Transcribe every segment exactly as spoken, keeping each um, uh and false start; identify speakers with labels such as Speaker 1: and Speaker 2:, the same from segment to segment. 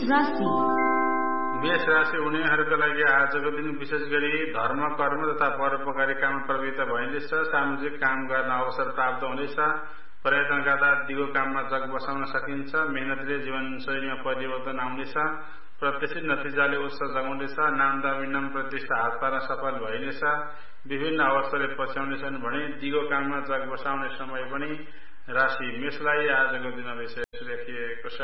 Speaker 1: राशि
Speaker 2: मेष राशि हुनेहरूका लागि आजको दिन विशेष गरी धर्म कर्म तथा परोपकारी काम प्रवृत्त भइनेछ। सामाजिक काम गर्न अवसर प्राप्त हुनेछ। प्रयत्न गर्दा दिगो काममा जग बसाउन सकिन्छ। मेहनतले जीवनशैलीमा परिवर्तन आउनेछ। प्रत्याशित नतिजाले उत्साह जगाउनेछ। नामदाम इनाम प्रतिष्ठा हात पार्न सफल भइनेछ। विभिन्न अवस्थाले पछ्याउनेछन् भने दिगो काममा जग बसाउने समय पनि राशि मेषलाई आजको दिन विशेष देखिएको छ।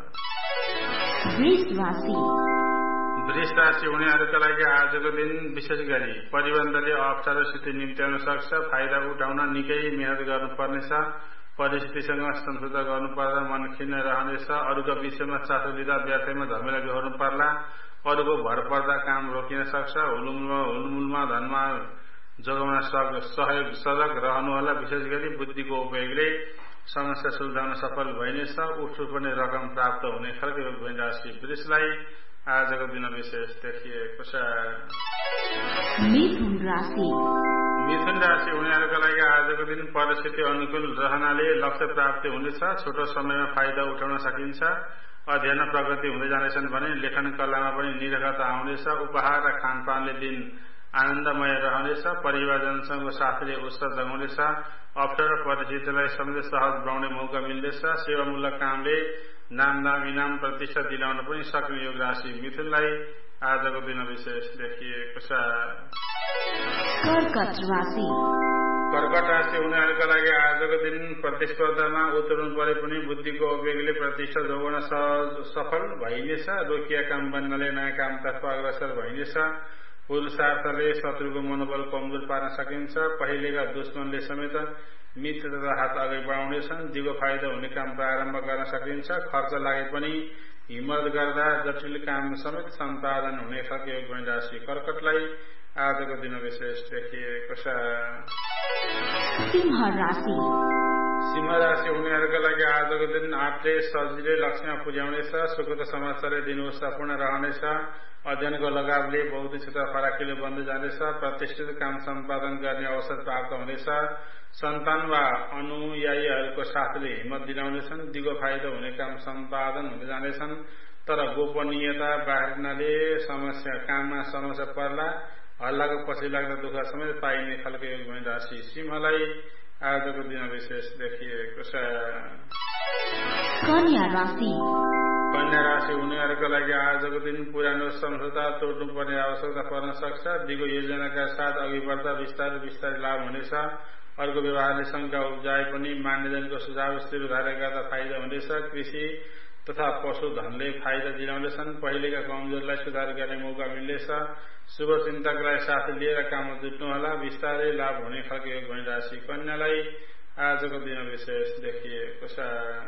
Speaker 1: वृष राशि
Speaker 2: वृष राशि हुनेहरूका लागि आजको दिन विशेष गरी परिबन्धले अप्ठ्यारो स्थिति निम्त्याउन सक्छ। फाइदा उठाउन निकै मेहनत गर्नुपर्नेछ। परिस्थितिसँग सम्झौता गर्नुपर्दा मन खिन्न रहनेछ। अरूका विषयमा चासो लिँदा व्यर्थमा झमेला बेहोर्नु पर्ला। अरूको भर पर्दा काम रोकिन सक्छ। हुलमुलमा हुलमुलमा धनमा जोगाउन सहयोग सजग रहनुहोला। विशेष गरी बुद्धिको उपयोगले समस्या सुल्झाउन सफल भइनेछ। उठ्नुपर्ने रकम प्राप्त हुने खालको योग राशि वृषलाई आजको दिन विशेष देखिएको छ।
Speaker 1: मिथुन राशि
Speaker 2: मिथुन राशि हुनेहरूका लागि आजको दिन परिस्थिति अनुकूल रहनाले लक्ष्य प्राप्ति हुनेछ। छोटो समयमा फाइदा उठाउन सकिन्छ। अध्ययन प्रगति हुँदै जानेछन् भने लेखन कलामा पनि निरखता आउनेछ। उपहार र खानपानले दिन आनन्दमय रहनेछ। परिवारजनसँग साथीले उत्साह जगाउनेछ। अप्ठ्यारो परिस्थितिलाई समेत सहज बनाउने मौका मिल्नेछ। सेवामूलक कामले नामदाम इनाम प्रतिष्ठा दिलाउन पनि सक्ने योग राशि मिथुनलाई आजको दिन विशेष देखिएको छ।
Speaker 1: कर्कट राशि
Speaker 2: कर्कट राशि हुनेहरूका लागि आजको दिन प्रतिस्पर्धामा उत्रनु परे पनि बुद्धिको उपयोगले प्रतिष्ठा जोगाउन सफल भइनेछ। रोकिया काम बन्नले नयाँ कामतर्फ अग्रसर भइनेछ। पुरुषार्थले शत्रुको मनोबल कमजोर पार्न सकिन्छ। पहिलेका दुश्मनले समेत मित्र तथा हात अघि बढाउनेछन्। दिगो फाइदा हुने काम प्रारम्भ गर्न सकिन्छ। खर्च लागे पनि हिम्मत गर्दा जटिल काम समेत सम्पादन हुने खालको योग राशि कर्कटलाई आजको दिन विशेष देखिएको छ।
Speaker 1: सिंह राशि
Speaker 2: सिंह राशि हुनेहरूका लागि आजको दिन आफूले सजिलै लक्ष्यमा पुर्याउनेछ। सुखद समाचारले दिन उत्साहपूर्ण रहनेछ। अध्ययनको लगावले बौद्धिक क्षेत्र फराकिलो बन्दै जानेछ। प्रतिष्ठित काम सम्पादन गर्ने अवसर प्राप्त हुनेछ। सन्तान वा अनुयायीहरूको साथले हिम्मत दिलाउनेछन्। दिगो फाइदा हुने काम सम्पादन हुँदै जानेछन्। तर गोपनीयता बाहिरनाले समस्या काममा समस्या पर्ला। हल्लाको पछि लाग्दा दुःख समेत पाइने खालको योग राशि सिंहलाई आजको दिन विशेष देखिएको छ।
Speaker 1: कन्या राशि
Speaker 2: कन्या राशि हुनेहरूका लागि आजको दिन पुरानो सम्झौता तोड्नुपर्ने आवश्यकता पर्न सक्छ। दिगो योजनाका साथ अघि बढ्दा बिस्तारै बिस्तारै लाभ हुनेछ। अर्को व्यवहारले शंका उब्जाए पनि मान्यजनको सुझाव स्थिर भएर गर्दा फाइदा हुनेछ। कृषि तथा पशुधनले फाइदा दिलाउनेछन्। पहिलेका कमजोरलाई सुधार गर्ने मौका मिल्नेछ। शुभ चिन्तकलाई साथ लिएर काममा जुट्नुहोला। बिस्तारै लाभ हुने खालको योग राशि कन्यालाई आजको दिन विशेष देखिएको छ।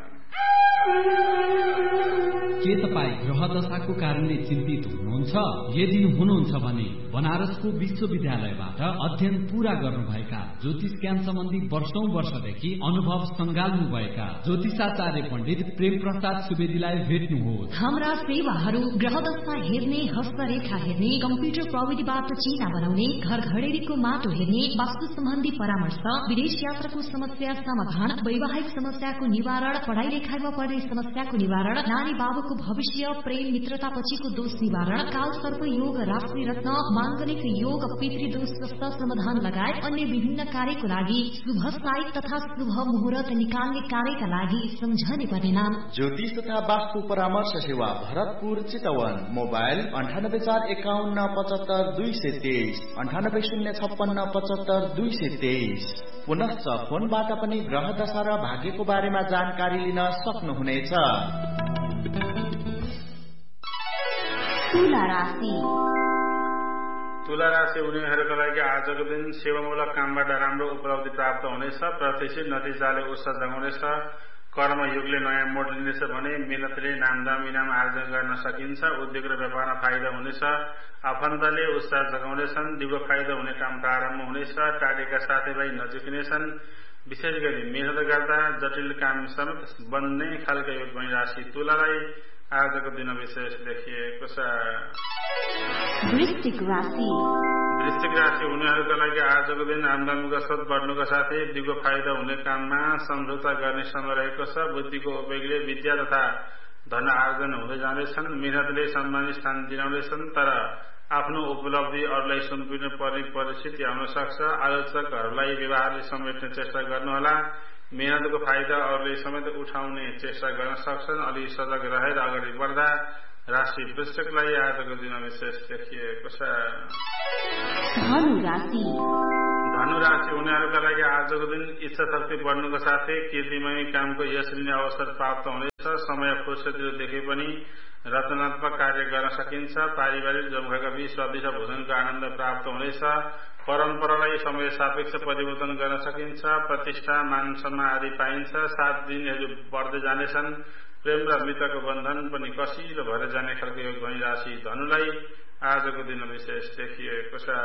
Speaker 3: के तपाईँ ग्रह दशाको कारणले चिन्तित हुनुहुन्छ? यदि हुनुहुन्छ भने बनारसको विश्वविद्यालयबाट अध्ययन पूरा गर्नुभएका ज्योतिष ज्ञान सम्बन्धी वर्षौं वर्षदेखि अनुभव संगाल्नुभएका ज्योतिषाचार्य पण्डित प्रेम प्रसाद सुवेदीलाई भेट्नुहोस्।
Speaker 1: हाम्रा सेवाहरू ग्रह दशा हेर्ने, हस्तरेखा हेर्ने, कम्प्युटर प्रविधिबाट चिना बनाउने, घर घडेरीको माटो हेर्ने, वास्तु सम्बन्धी परामर्श, विदेश यात्राको समस्या समाधान, वैवाहिक समस्याको निवारण, पढाइ लेखाइमा पर्ने समस्याको निवारण, नानी बाबुको भविष्य, प्रेम मित्रता पछिको दोष निवारण, काल सर्प योग, राशि रत्न, मांगलिक योग, पितृदोष जस्ता समाधान लगायत अन्य विभिन्न कार्यको लागि शुभ साइत तथा शुभ मुहूर्त निकाल्ने कार्यका लागि सम्झने पर्ने नाम
Speaker 4: ज्योतिष तथा वास्तु परामर्श सेवा भरतपुर चितवन। मोबाइल अन्ठानब्बे चार एकाउन्न पचहत्तर दुई सय तेइस अन्ठानब्बे शून्य छप्पन्न पचहत्तर दुई सय तेइस। पुनश्च फोनबाट पनि ग्रह दशा र भाग्यको बारेमा जानकारी लिन सक्नुहुनेछ।
Speaker 1: तुला राशि
Speaker 2: तुला राशि हुनेहरूका लागि आजको दिन सेवामूलक कामबाट राम्रो उपलब्धि प्राप्त हुनेछ। प्रत्याशित नतिजाले उत्साह जगाउनेछ। कर्मयोगले नयाँ मोड लिनेछ भने मेहनतले नामदाम इनाम आर्जन गर्न सकिन्छ। उद्योग र व्यापारमा फाइदा हुनेछ। आफन्तले उत्साह जगाउनेछन्। दिगो फाइदा हुने काम प्रारम्भ हुनेछ। टाढेका साथीभाइ नजिकिनेछन्। विशेष गरी मेहनत गर्दा जटिल काम समेत बन्ने खालको योग राशि तुलालाई आजको दिन विशेष देखिएको छ।
Speaker 1: वृश्चिक राशि
Speaker 2: वृश्चिक राशि हुनेहरूका लागि आजको दिन आमदामीको स्रोत बढ्नुका साथै दिगो फाइदा हुने काममा सम्झौता गर्ने समय रहेको छ। बुद्धिको उपयोगले विद्या तथा धन आर्जन हुँदै जाँदैछन्। मेहनतले सम्मानित स्थान दिलाउँदैछन्, तर आफ्नो उपलब्धि अरूलाई सुम्पिनु पर्ने परिस्थिति आउन सक्छ। आलोचकहरूलाई व्यवहारले समेट्ने चेष्टा गर्नुहोला। मेहनतको फाइदा अरूले समेत उठाउने चेष्टा गर्न सक्छन्। अलि सजग रहेर अगाडि बढ्दा राशि वृश्चिकलाई आजको दिन विशेष देखिएको छ। धनु राशि उनीहरूका लागि आजको दिन इच्छा शक्ति बढ्नुको साथै कीर्तिमय कामको यश लिने अवसर प्राप्त हुनेछ। समय फुर्सदिलो देखे पनि रचनात्मक कार्य गर्न सकिन्छ। पारिवारिक जमघका बीच स्वादिष्ट भोजनको आनन्द प्राप्त हुनेछ। परम्परालाई समय सापेक्ष परिवर्तन गर्न सकिन्छ। प्रतिष्ठा मान सम्मान आदि पाइन्छ। सात दिनहरू बढ्दै जानेछन्। प्रेम र मित्रको बन्धन पनि कसिलो भएर जाने खालको योग भई राशि धनुलाई आजको दिन विशेष देखिएको छ।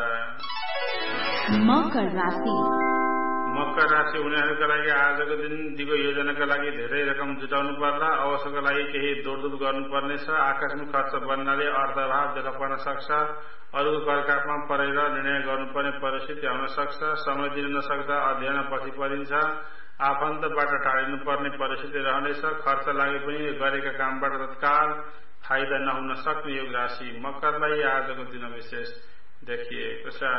Speaker 1: मकर राशि
Speaker 2: मकर राशि उनीहरूका लागि आजको दिन दिगो योजनाका लागि धेरै रकम जुटाउनु पर्ला। अवसरका लागि केही दौडधुप गर्नुपर्नेछ। आकस्मिक खर्च बन्नाले अर्थाभाव देखा पर्न सक्छ। अरूको करकापमा परेर निर्णय गर्नुपर्ने परिस्थिति आउन सक्छ। समय दिन नसक्दा अध्ययन पछि परिन्छ। आफन्तबाट टाढिनु पर्ने परिस्थिति रहनेछ। खर्च लागे पनि गरेका कामबाट तत्काल फाइदा नहुन सक्ने योग राशि मकरलाई आजको दिन विशेष देखिएको छ।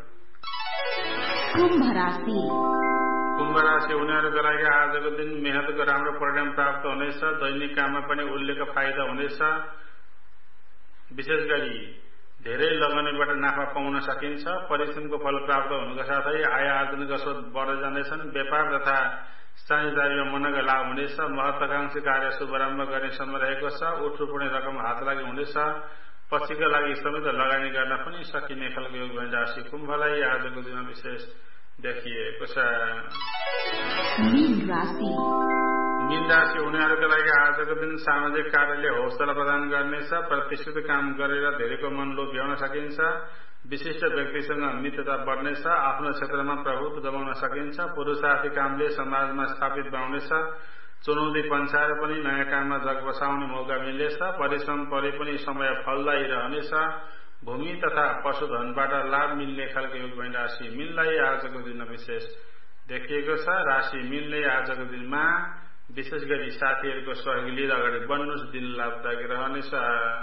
Speaker 1: कुम्भ राशि
Speaker 2: कुम्भ राशि उनीहरूका लागि आजको दिन मेहनतको राम्रो परिणाम प्राप्त हुनेछ। दैनिक काममा पनि उल्लेख फाइदा हुनेछ। विशेष गरी धेरै लगानीबाट नाफा पाउन सकिन्छ। परिश्रमको फल प्राप्त हुनुका साथै आय आर्जनका स्रोत बढ्दै जानेछन्। व्यापार तथा साझेदारीमा मनका लाभ हुनेछ। महत्वाकांक्षी कार्य शुभारम्भ गर्ने समय रहेको छ। उठ्नुपर्ने रकम हात लागि हुनेछ। पछिका लागि समेत लगानी गर्न पनि सकिने खालको योग भई राशि कुम्भलाई आजको दिन विशेष देखिएको छ। मीन राशि उनीहरूका लागि आजको दिन सामाजिक कार्यले हौसला प्रदान गर्नेछ। प्रतिष्ठित काम गरेर धेरैको मन लोभ्याउन सकिन्छ। विशिष्ट व्यक्तिसँग मित्रता बढ्नेछ। आफ्नो क्षेत्रमा प्रभुत्व जमाउन सकिन्छ। पुरुषार्थी कामले समाजमा स्थापित बनाउनेछ। चुनौती पन्छाएर पनि नयाँ काममा जग बसाउने मौका मिल्नेछ। परिश्रम परे पनि समय फलदायी रहनेछ। भूमि तथा पशुधनबाट लाभ मिल्ने खालको योग भई राशि मीनलाई आजको दिन विशेष देखिएको छ। राशि मीनले आजको दिनमा विशेष गरी साथीहरूको सहयोग लिएर अगाडि बढ्नुहोस्। दिन लाभदायक रहनेछ।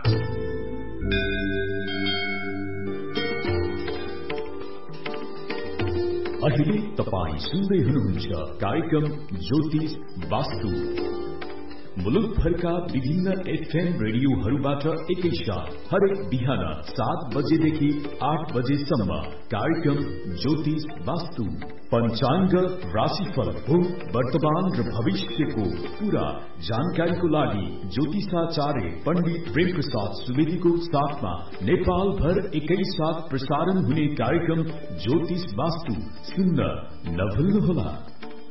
Speaker 5: अहिले तपाईं सुन्दै हुनुहुन्छ कार्यक्रम ज्योतिष वास्तु। मुलुकभरका विभिन्न एफएम रेडियोहरूबाट एकैसाथ हरेक बिहान सात बजेदेखि आठ बजेसम्म कार्यक्रम ज्योतिष वास्तु। पञ्चाङ्ग, राशिफल, भूत, वर्तमान र भविष्यको पूरा जानकारीको लागि ज्योतिषाचार्य पण्डित प्रेमप्रसाद सुवेदीको साथमा नेपाल भर एकैसाथ प्रसारण हुने कार्यक्रम ज्योतिष वास्तु सुन्न नभुल्नुहोला।